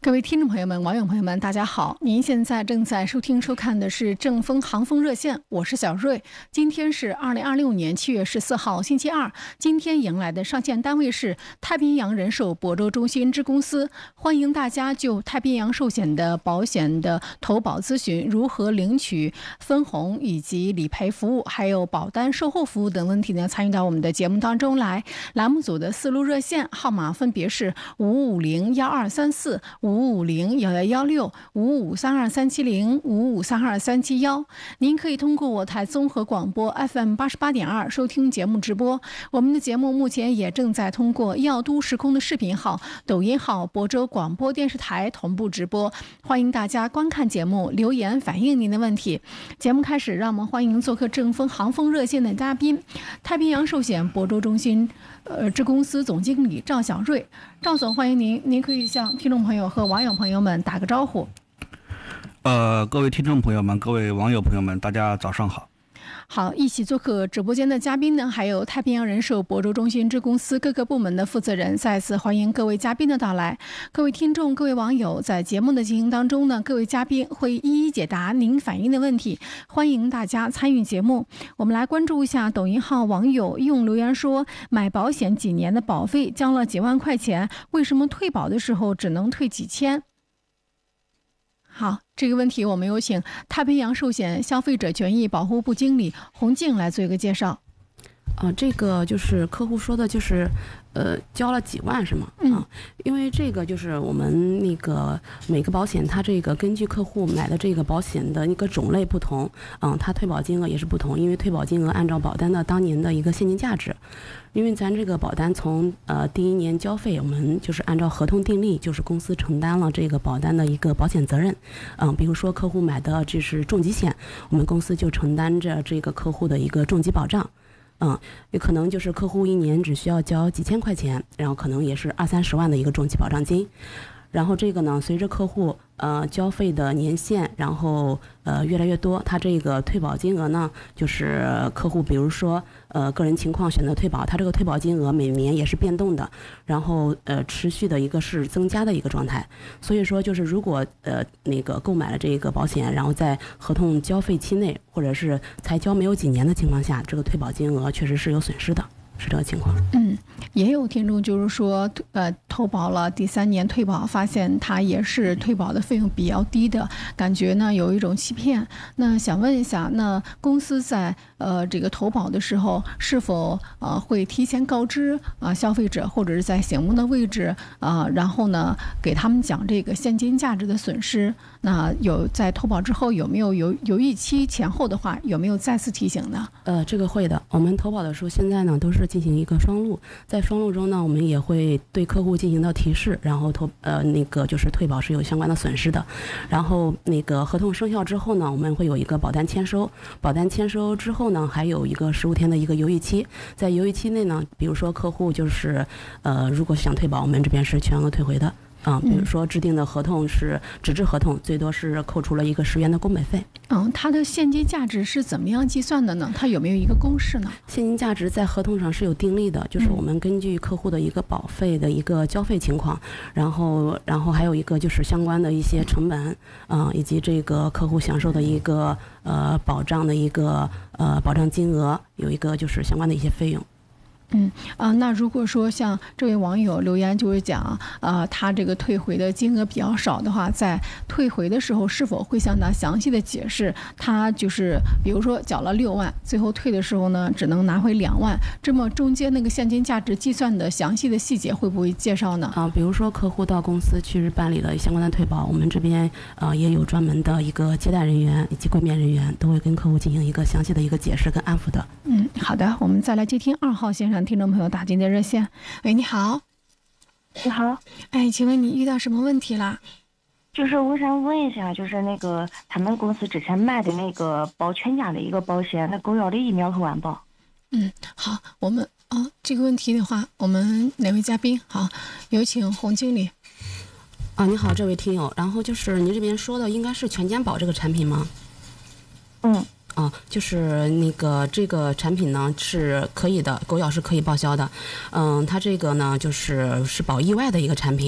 各位听众朋友们、网友朋友们，大家好！您现在正在收听收看的是正风航风热线，我是小瑞。今天是2026年7月14号，星期二。今天迎来的上线单位是太平洋人寿亳州中心支公司，欢迎大家就太平洋寿险的保险的投保咨询、如何领取分红以及理赔服务，还有保单售后服务等问题呢，参与到我们的节目当中来。栏目组的4路热线号码分别是5501234。5501116、5532370、5532371。您可以通过我台综合广播 FM 88.2收听节目直播。我们的节目目前也正在通过耀都时空的视频号、抖音号、亳州广播电视台同步直播，欢迎大家观看节目，留言反映您的问题。节目开始，让我们欢迎做客正风航风热线的嘉宾，太平洋寿险亳州中心支公司总经理赵小瑞。赵总，欢迎您，您可以向听众朋友和网友朋友们打个招呼。 各位听众朋友们，各位网友朋友们，大家早上好。 好，一起做客直播间的嘉宾呢，还有太平洋人寿亳州中心支公司各个部门的负责人。再次欢迎各位嘉宾的到来。各位听众、各位网友，在节目的进行当中呢，各位嘉宾会一一解答您反映的问题，欢迎大家参与节目。我们来关注一下抖音号网友用留言说，买保险几年的保费交了几万块钱，为什么退保的时候只能退几千？好，这个问题我们有请太平洋寿险消费者权益保护部经理洪静来做一个介绍。 这个就是客户说的，就是交了几万是吗？因为这个就是我们那个每个保险，它这个根据客户买的这个保险的一个种类不同，它退保金额也是不同。因为退保金额按照保单的当年的一个现金价值，因为咱这个保单从第一年交费，我们就是按照合同订立，就是公司承担了这个保单的一个保险责任。比如说客户买的这是重疾险，我们公司就承担着这个客户的一个重疾保障。也可能就是客户一年只需要交几千块钱，然后可能也是20-30万的一个重疾保障金。然后这个呢，随着客户交费的年限，然后越来越多，它这个退保金额呢，就是客户比如说个人情况选择退保，它这个退保金额每年也是变动的，然后持续的一个是增加的一个状态。所以说就是如果那个购买了这个保险，然后在合同交费期内或者是才交没有几年的情况下，这个退保金额确实是有损失的。是这个情况。 也有听众就是说，投保了第3年退保，发现他也是退保的费用比较低的，感觉呢有一种欺骗。那想问一下，那公司在这个投保的时候，是否会提前告知消费者，或者是在醒目的位置然后呢给他们讲这个现金价值的损失？那有在投保之后有没有犹豫期前后的话，有没有再次提醒呢？ 这个会的。我们投保的时候，现在呢都是进行一个双录，在双录中呢，我们也会对客户进行到提示，然后那个就是退保是有相关的损失的。然后那个合同生效之后呢，我们会有一个保单签收，保单签收之后呢，还有一个15天的一个犹豫期。在犹豫期内呢，比如说客户就是如果想退保，我们这边是全额退回的。比如说制定的合同是纸质合同，最多是扣除了一个10元的工本费。 它的现金价值是怎么样计算的呢？它有没有一个公式呢？ 现金价值在合同上是有订立的，就是我们根据客户的一个保费的一个交费情况，然后还有一个就是相关的一些成本，以及这个客户享受的一个保障的一个保障金额，有一个就是相关的一些费用。 那如果说像这位网友留言就是讲他这个退回的金额比较少的话，在退回的时候是否会向他详细的解释，他就是比如说缴了6万，最后退的时候呢只能拿回2万，这么中间那个现金价值计算的详细的细节会不会介绍呢？ 比如说客户到公司去办理了相关的退保，我们这边也有专门的一个接待人员以及柜面人员，都会跟客户进行一个详细的一个解释跟安抚的。 好的，我们再来接听2号线上听众朋友打进的热线。喂，你好。 你好。 请问你遇到什么问题啦？ 就是我想问一下，就是那个他们公司之前卖的那个保全家的一个保险，那狗咬的疫苗和完保。 好，我们这个问题的话，我们哪位嘉宾？好，有请洪经理。 你好，这位听友，然后就是您这边说的应该是全健保这个产品吗？就是那个这个产品呢是可以的，狗咬是可以报销的。它这个呢就是保意外的一个产品。